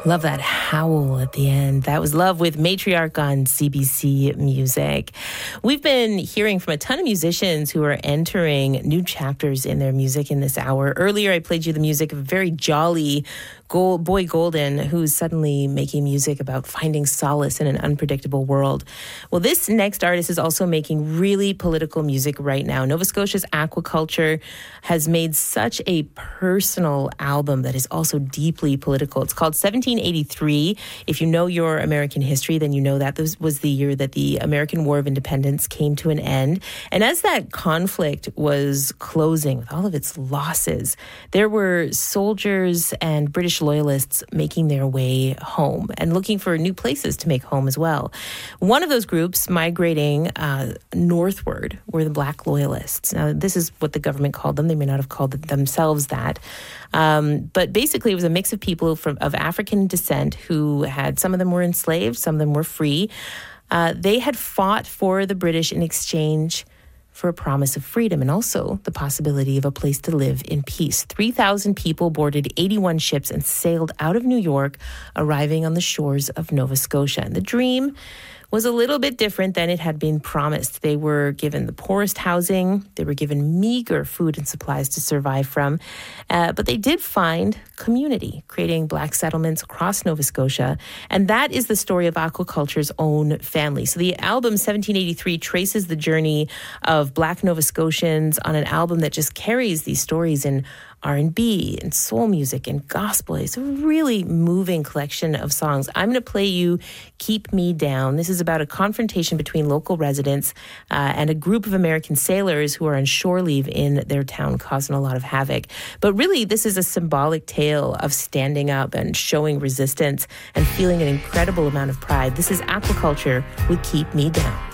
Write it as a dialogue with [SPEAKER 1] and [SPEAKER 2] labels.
[SPEAKER 1] Love that howl at the end. That was Love with Matriarch on CBC Music. We've been hearing from a ton of musicians who are entering new chapters in their music in this hour. Earlier, I played you the music of a very jolly Boy Golden, who's suddenly making music about finding solace in an unpredictable world. Well, this next artist is also making really political music right now. Nova Scotia's Aquaculture has made such a personal album that is also deeply political. It's called 1783. If you know your American history, then you know that this was the year that the American War of Independence came to an end. And as that conflict was closing with all of its losses, there were soldiers and British loyalists making their way home and looking for new places to make home as well. One of those groups migrating northward were the Black Loyalists. Now, this is what the government called them. They may not have called themselves that. But basically, it was a mix of people of African descent who had, some of them were enslaved, some of them were free. They had fought for the British in exchange for a promise of freedom and also the possibility of a place to live in peace. 3,000 people boarded 81 ships and sailed out of New York, arriving on the shores of Nova Scotia. And the dream was a little bit different than it had been promised. They were given the poorest housing. They were given meager food and supplies to survive from. But they did find community, creating Black settlements across Nova Scotia. And that is the story of Aquaculture's own family. So the album 1783 traces the journey of Black Nova Scotians on an album that just carries these stories in R&B and soul music and gospel. It's a really moving collection of songs. I'm going to play you Keep Me Down. This is about a confrontation between local residents and a group of American sailors who are on shore leave in their town, causing a lot of havoc. But really, this is a symbolic tale of standing up and showing resistance and feeling an incredible amount of pride. This is Aquaculture with Keep Me Down.